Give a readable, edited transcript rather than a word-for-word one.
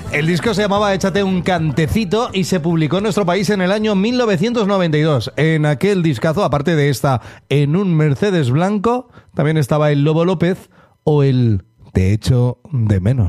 El disco se llamaba Échate un cantecito y se publicó en nuestro país en el año 1992. En aquel discazo, aparte de esta En un Mercedes blanco, también estaba el Lobo López o el Te echo de menos.